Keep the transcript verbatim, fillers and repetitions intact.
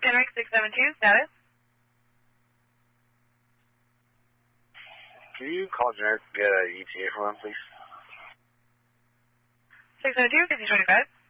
Henrik six seven two, status. Can you call generic, get a E T A for one, please? six seven two, fifty twenty-five.